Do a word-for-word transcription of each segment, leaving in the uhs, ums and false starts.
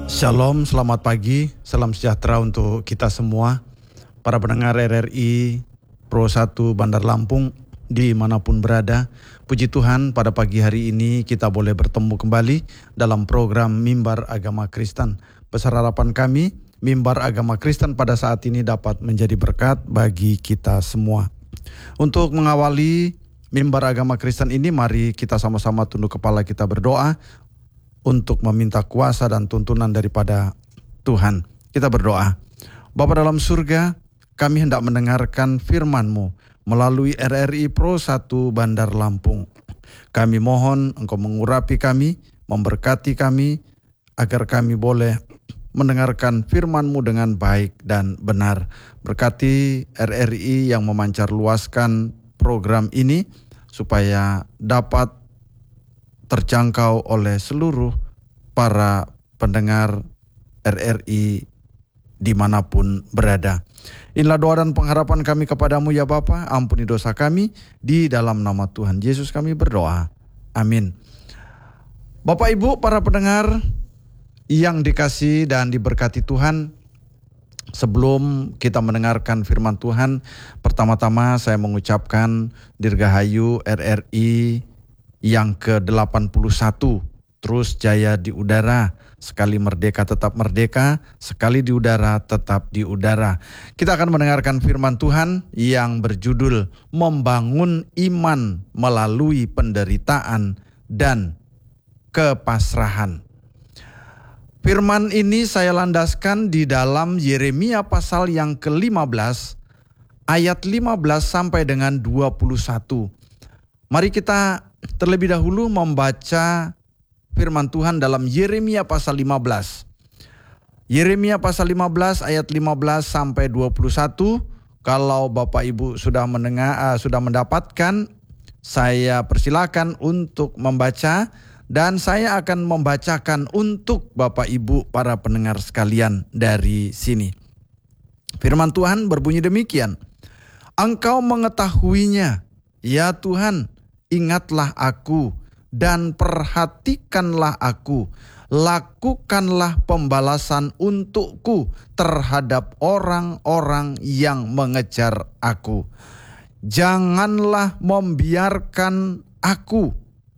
Shalom, selamat pagi, salam sejahtera untuk kita semua, para pendengar R R I Pro satu Bandar Lampung dimanapun berada. Puji Tuhan, pada pagi hari ini kita boleh bertemu kembali dalam program Mimbar Agama Kristen. Besar harapan kami, Mimbar Agama Kristen pada saat ini dapat menjadi berkat bagi kita semua. Untuk mengawali Mimbar Agama Kristen ini, mari kita sama-sama tunduk kepala kita berdoa untuk meminta kuasa dan tuntunan daripada Tuhan. Kita berdoa. Bapa dalam surga, kami hendak mendengarkan firman-Mu melalui R R I Pro satu Bandar Lampung. Kami mohon Engkau mengurapi kami, memberkati kami, agar kami boleh mendengarkan firman-Mu dengan baik dan benar. Berkati R R I yang memancar luaskan program ini, supaya dapat terjangkau oleh seluruh para pendengar R R I dimanapun berada. Inilah doa dan pengharapan kami kepadamu ya Bapa, ampuni dosa kami, di dalam nama Tuhan Yesus kami berdoa. Amin. Bapak Ibu para pendengar yang dikasihi dan diberkati Tuhan, sebelum kita mendengarkan firman Tuhan, pertama-tama saya mengucapkan Dirgahayu R R I yang ke delapan puluh satu, terus jaya di udara, sekali merdeka tetap merdeka, sekali di udara tetap di udara. Kita akan mendengarkan firman Tuhan yang berjudul Membangun Iman Melalui Penderitaan dan Kepasrahan. Firman ini saya landaskan di dalam Yeremia pasal yang ke lima belas, ayat lima belas sampai dengan dua puluh satu. Mari kita terlebih dahulu membaca firman Tuhan dalam Yeremia pasal lima belas. Yeremia pasal lima belas ayat lima belas sampai dua puluh satu. Kalau Bapak Ibu sudah mendengar, uh, sudah mendapatkan, saya persilakan untuk membaca, dan saya akan membacakan untuk Bapak Ibu para pendengar sekalian dari sini. Firman Tuhan berbunyi demikian. Engkau mengetahuinya, ya Tuhan, ingatlah aku dan perhatikanlah aku. Lakukanlah pembalasan untukku terhadap orang-orang yang mengejar aku. Janganlah membiarkan aku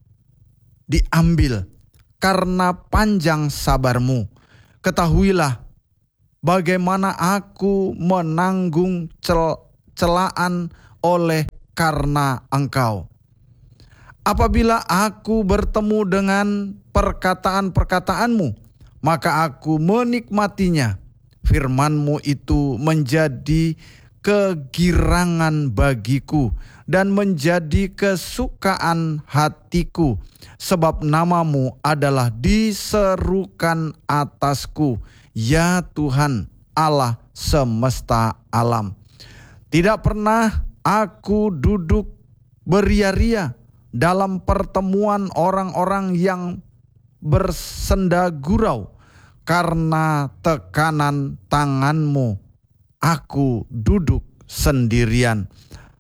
diambil karena panjang sabarmu. Ketahuilah bagaimana aku menanggung cel- celaan oleh karena Engkau. Apabila aku bertemu dengan perkataan-perkataanmu, maka aku menikmatinya. Firman-Mu itu menjadi kegirangan bagiku dan menjadi kesukaan hatiku, sebab nama-Mu adalah diserukan atasku, ya Tuhan Allah semesta alam. Tidak pernah aku duduk beria-ria dalam pertemuan orang-orang yang bersenda gurau. Karena tekanan tangan-Mu, aku duduk sendirian.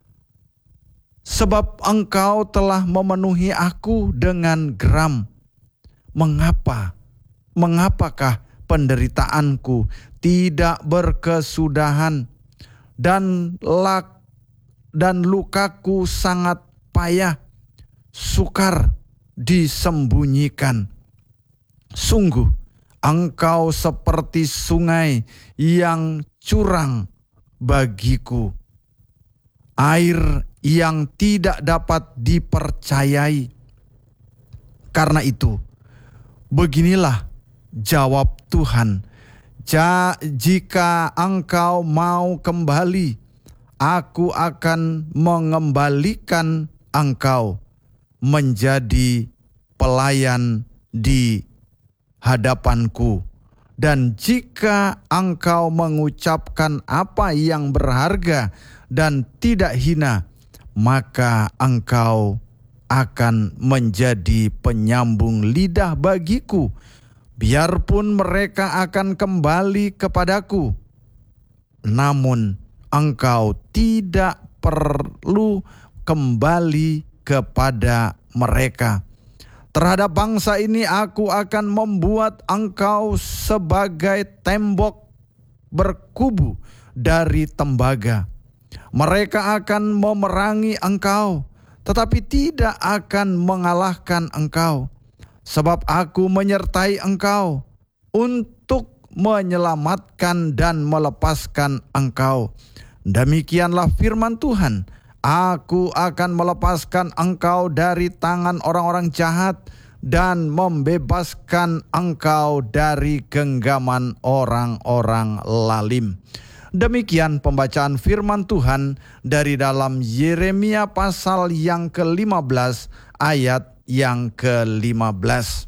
Sebab Engkau telah memenuhi aku dengan geram. Mengapa? Mengapakah penderitaanku tidak berkesudahan, dan lak dan lukaku sangat payah, sukar disembunyikan. Sungguh Engkau seperti sungai yang curang bagiku, air yang tidak dapat dipercayai. Karena itu, beginilah jawab Tuhan, ja, jika Engkau mau kembali, aku akan mengembalikan Engkau menjadi pelayan di hadapanku. Dan jika Engkau mengucapkan apa yang berharga dan tidak hina, maka Engkau akan menjadi penyambung lidah bagiku. Biarpun mereka akan kembali kepadaku, namun Engkau tidak perlu kembali kepada mereka. Terhadap bangsa ini aku akan membuat engkau sebagai tembok berkubu dari tembaga. Mereka akan memerangi engkau, tetapi tidak akan mengalahkan engkau. Sebab aku menyertai engkau untuk menyelamatkan dan melepaskan engkau. Demikianlah firman Tuhan, aku akan melepaskan engkau dari tangan orang-orang jahat dan membebaskan engkau dari genggaman orang-orang lalim. Demikian pembacaan firman Tuhan dari dalam Yeremia pasal yang ke lima belas ayat yang ke lima belas.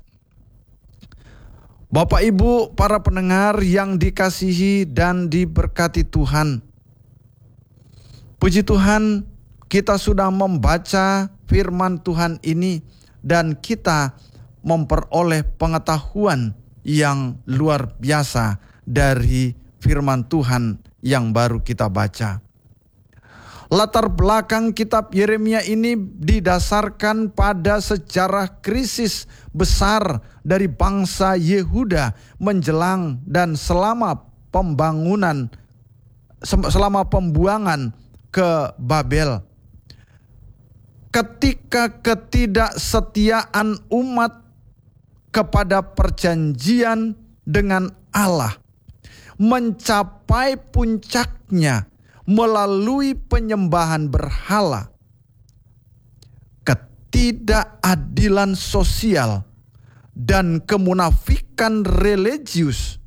Bapak Ibu para pendengar yang dikasihi dan diberkati Tuhan, puji Tuhan, kita sudah membaca firman Tuhan ini dan kita memperoleh pengetahuan yang luar biasa dari firman Tuhan yang baru kita baca. Latar belakang kitab Yeremia ini didasarkan pada sejarah krisis besar dari bangsa Yehuda menjelang dan selama pembangunan selama pembuangan ke Babel. Ketika ketidaksetiaan umat kepada perjanjian dengan Allah mencapai puncaknya melalui penyembahan berhala, ketidakadilan sosial dan kemunafikan religius,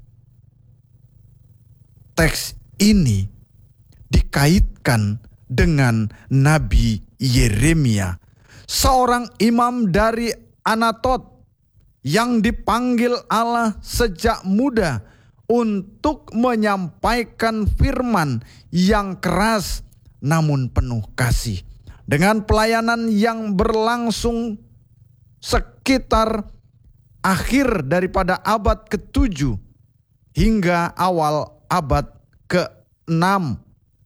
teks ini dikaitkan dengan Nabi Yeremia, seorang imam dari Anatot yang dipanggil Allah sejak muda untuk menyampaikan firman yang keras namun penuh kasih. Dengan pelayanan yang berlangsung sekitar akhir daripada abad ketujuh hingga awal abad keenam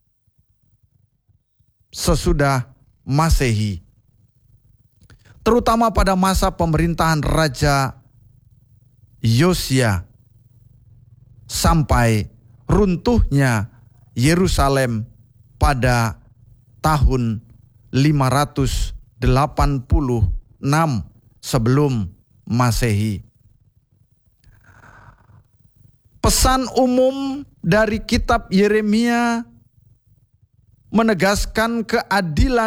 sesudah Masehi, terutama pada masa pemerintahan Raja Yosia sampai runtuhnya Yerusalem pada tahun lima ratus delapan puluh enam sebelum Masehi. Pesan umum dari kitab Yeremia menegaskan keadilan